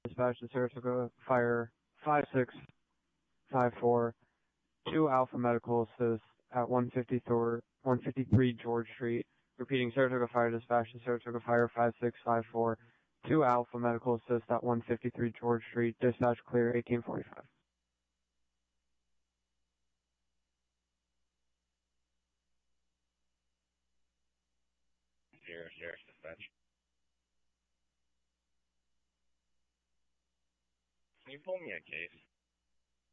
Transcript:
Dispatch to Saratoga Fire 5654, 2 Alpha Medical Assist at 153 George Street. Repeating, Saratoga Fire Dispatch to Saratoga Fire 5654, 2 Alpha Medical Assist at 153 George Street. Dispatch clear, 1845. Sheriff's Dispatch. Can you pull me a case?